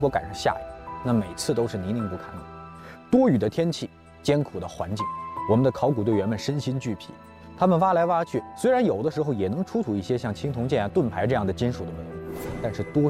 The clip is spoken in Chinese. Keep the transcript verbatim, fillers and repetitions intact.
果赶上下雨，那每次都是泥泞不堪的。多雨的天气，艰苦的环境，我们的考古队员们身心俱疲。他们挖来挖去，虽然有的时候也能出土一些像青铜剑啊、盾牌这样的金属的文物，但是多